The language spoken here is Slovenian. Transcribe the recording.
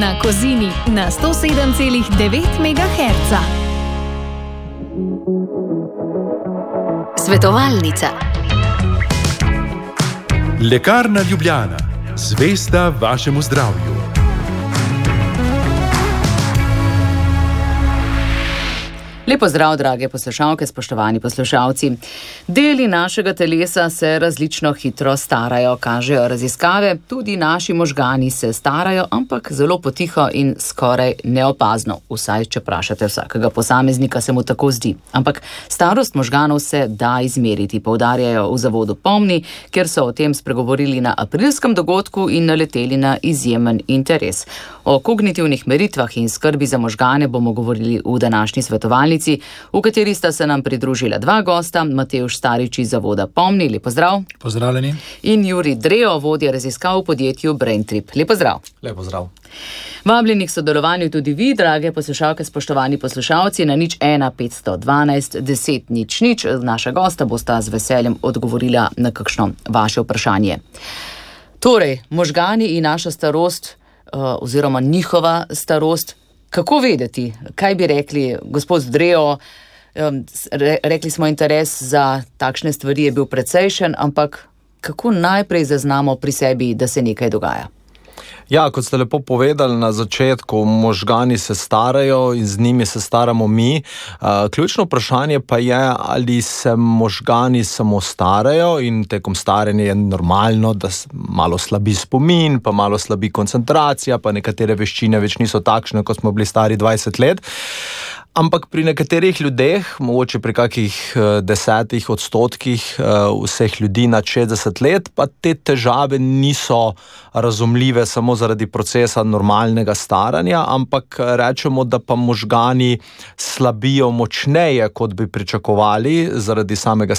Na Kozini na 107,9 MHz. Svetovalnica. Lekarna Ljubljana. Zvesta vašemu zdravju. Lepo zdrav, drage poslušalke, spoštovani poslušalci. Deli našega telesa se različno hitro starajo, kažejo raziskave, tudi naši možgani se starajo, ampak zelo potiho in skoraj neopazno. Vsaj, če vprašate vsakega posameznika, se mu tako zdi. Ampak starost možganov se da izmeriti, poudarjajo v zavodu Pomni, kjer so o tem spregovorili na aprilskem dogodku in naleteli na izjemen interes. O kognitivnih meritvah in skrbi za možgane bomo govorili v današnji svetovalnici, v kateri sta se nam pridružila dva gosta, Matevž Starič iz zavoda Pomni, lepo zdrav. Pozdravljeni. In Jurij Dreo, vodja raziskav v podjetju Braintrip. Lepo zdrav. Lepo zdrav. Vabljeni k sodelovanju tudi vi, drage poslušalke, spoštovani poslušalci, na 01 512 10 00. Naša gosta bosta z veseljem odgovorila na kakšno vaše vprašanje. Torej, možgani in naša starost, oziroma njihova starost, kako vedeti? Kaj bi rekli, gospod Dreo? Rekli smo, interes za takšne stvari je bil precejšen, ampak kako najprej zaznamo pri sebi, da se nekaj dogaja? Ja, kot ste lepo povedali na začetku, možgani se starajo in z njimi se staramo mi. Ključno vprašanje pa je, ali se možgani samo starajo in tekom staranja je normalno, da malo slabi spomin, pa malo slabi koncentracija, pa nekatere veščine več niso takšne, kot smo bili stari 20 let. Ampak pri nekaterih ljudeh, mogoče pri kakih 10% vseh ljudi nad 60 let, pa te težave niso razumljive samo zaradi procesa normalnega staranja, ampak rečemo, da pa možgani slabijo močneje, kot bi pričakovali, zaradi samega